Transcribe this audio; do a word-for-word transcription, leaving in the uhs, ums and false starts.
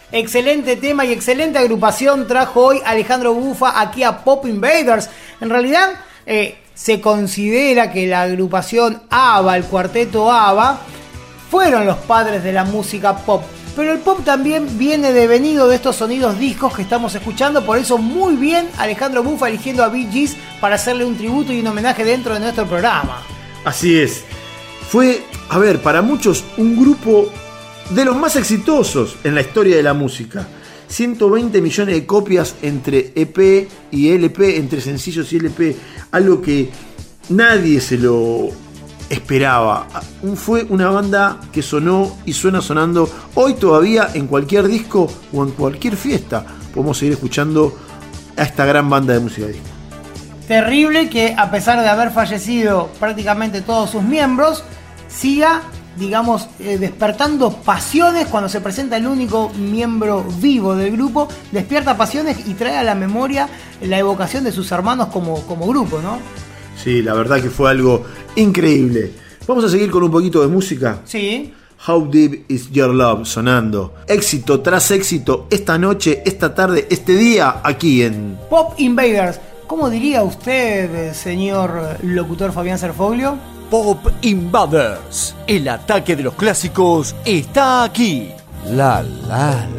Excelente tema y excelente agrupación trajo hoy Alejandro Bufa aquí a Pop Invaders. En realidad eh, se considera que la agrupación ABBA, el cuarteto ABBA, fueron los padres de la música pop. Pero el pop también viene devenido de estos sonidos discos que estamos escuchando. Por eso muy bien Alejandro Bufa eligiendo a Bee Gees para hacerle un tributo y un homenaje dentro de nuestro programa. Así es. Fue, a ver, para muchos un grupo de los más exitosos en la historia de la música. ciento veinte millones de copias entre E P y L P, entre sencillos y L P. Algo que nadie se lo esperaba. Fue una banda que sonó y suena sonando hoy todavía en cualquier disco o en cualquier fiesta. Podemos seguir escuchando a esta gran banda de música disco. Terrible que a pesar de haber fallecido prácticamente todos sus miembros, siga, digamos, eh, despertando pasiones cuando se presenta el único miembro vivo del grupo. Despierta pasiones y trae a la memoria la evocación de sus hermanos como, como grupo, ¿no? Sí, la verdad que fue algo increíble. Vamos a seguir con un poquito de música. Sí. How Deep Is Your Love sonando. Éxito tras éxito esta noche, esta tarde, este día aquí en Pop Invaders. ¿Cómo diría usted, señor locutor Fabián Serfoglio? Pop Invaders. El ataque de los clásicos está aquí. La la